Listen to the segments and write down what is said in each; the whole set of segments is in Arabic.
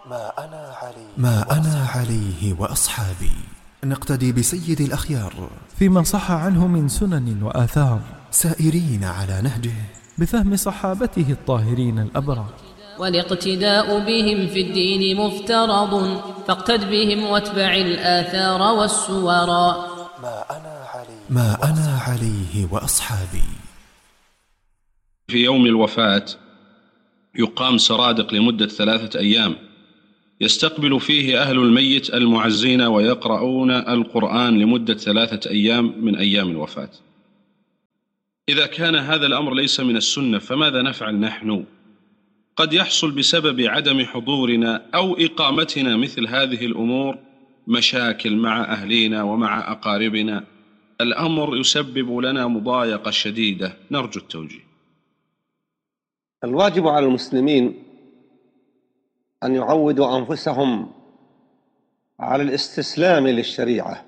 ما أنا عليه وأصحابي. نقتدي بسيد الأخيار فيما صح عنه من سنن وآثار، سائرين على نهجه بفهم صحابته الطاهرين الأبرار. والاقتداء بهم في الدين مفترض، فاقتد بهم واتبع الآثار والسورا. ما أنا عليه وأصحابي. في يوم الوفاة يقام سرادق لمدة 3 أيام، يستقبل فيه أهل الميت المعزين ويقرؤون القرآن لمدة 3 أيام من أيام الوفاة. إذا كان هذا الأمر ليس من السنة فماذا نفعل نحن؟ قد يحصل بسبب عدم حضورنا أو إقامتنا مثل هذه الأمور مشاكل مع أهلينا ومع أقاربنا، الأمر يسبب لنا مضايقة شديدة، نرجو التوجيه. الواجب على المسلمين أن يعودوا أنفسهم على الاستسلام للشريعة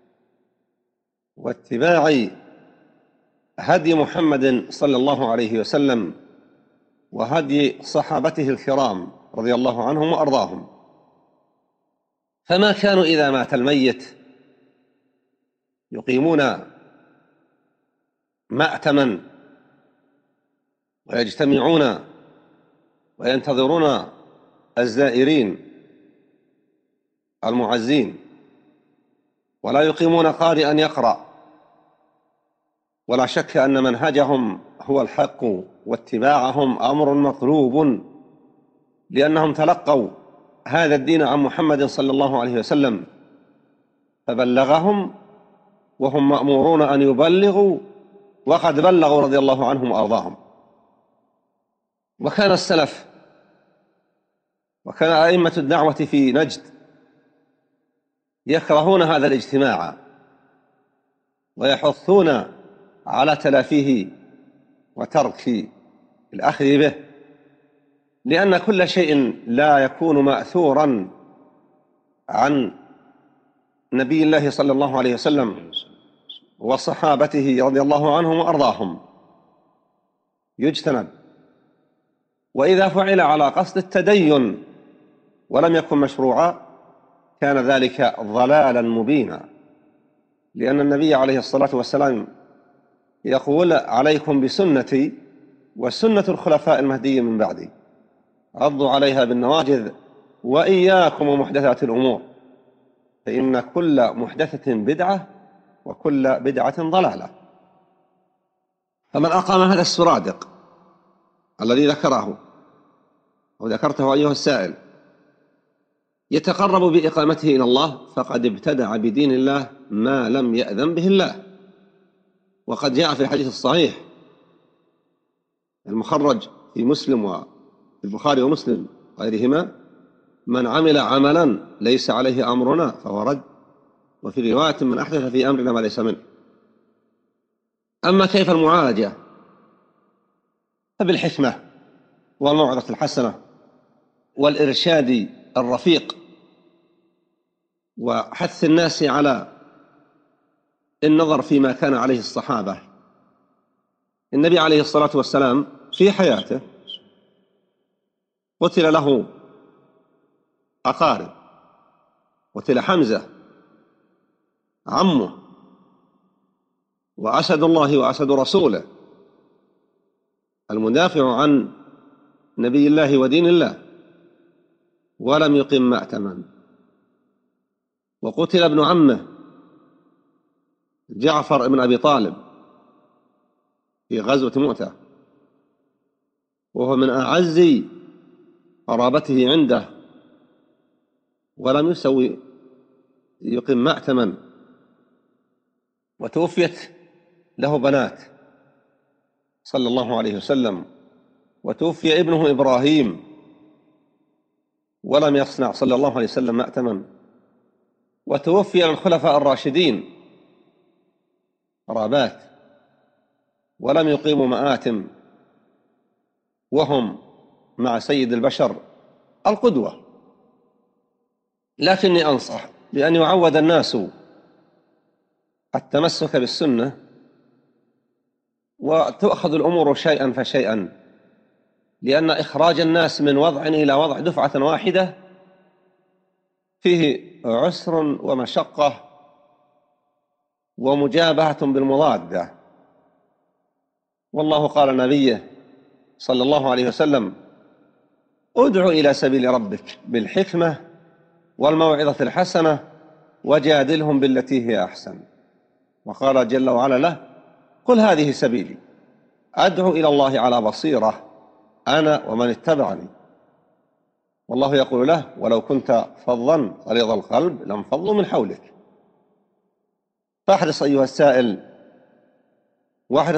واتباع هدي محمد صلى الله عليه وسلم وهدي صحابته الكرام رضي الله عنهم وأرضاهم. فما كانوا إذا مات الميت يقيمون مأتما ويجتمعون وينتظرون الزائرين المعزين، ولا يقيمون قارئا يقرأ، ولا شك أن منهجهم هو الحق واتباعهم أمر مطلوب، لأنهم تلقوا هذا الدين عن محمد صلى الله عليه وسلم فبلغهم، وهم مأمورون أن يبلغوا، وقد بلغوا رضي الله عنهم وأرضاهم. وكان السلف وكان أئمة الدعوة في نجد يكرهون هذا الاجتماع ويحثون على تلافيه وترك الأخذ به، لأن كل شيء لا يكون مأثورا عن نبي الله صلى الله عليه وسلم وصحابته رضي الله عنهم وأرضاهم يجتنب. وإذا فعل على قصد التدين ولم يكن مشروعا كان ذلك ضلالا مبينا، لأن النبي عليه الصلاة والسلام يقول: عليكم بسنتي وسنة الخلفاء المهديين من بعدي، عضوا عليها بالنواجذ وإياكم ومحدثات الأمور، فإن كل محدثة بدعة وكل بدعة ضلالة. فمن أقام هذا السرادق الذي ذكره وذكرته أيها السائل يتقرب بإقامته إلى الله، فقد ابتدع بدين الله ما لم يأذن به الله. وقد جاء في الحديث الصحيح المخرج في مسلم وفي البخاري ومسلم غيرهما: من عمل عملا ليس عليه أمرنا فهو رد، وفي رواية: من أحدث في أمرنا ما ليس منه. أما كيف المعالجة؟ فبالحكمة والموعظة الحسنة والإرشاد الرفيق وحث الناس على النظر فيما كان عليه الصحابة. النبي عليه الصلاة والسلام في حياته قتل له أقارب، قتل حمزة عمه وأسد الله وأسد رسوله المدافع عن نبي الله ودين الله، ولم يقم مأتما. وقتل ابن عمه جعفر بن أبي طالب في غزوة مؤتة، وهو من أعز قرابته عنده، ولم يقم مأتما. وتوفيت له بنات صلى الله عليه وسلم، وتوفي ابنه إبراهيم ولم يصنع صلى الله عليه وسلم مأتما. وتوفي الخلفاء الراشدين قرابات ولم يقيموا مآتم، وهم مع سيد البشر القدوة. لكني أنصح بأن يعود الناس التمسك بالسنة، وتؤخذ الأمور شيئا فشيئا، لأن إخراج الناس من وضع إلى وضع دفعة واحدة فيه عسر ومشقة ومجابهة بالمضادة. والله قال نبيه صلى الله عليه وسلم: ادع إلى سبيل ربك بالحكمة والموعظة الحسنة وجادلهم بالتي هي أحسن. وقال جل وعلا له: قل هذه سبيلي أدعو إلى الله على بصيرة أنا ومن اتبعني. والله يقول له: ولو كنت فظا غليظ القلب لانفضوا من حولك. فاحرص أيها السائل واحرص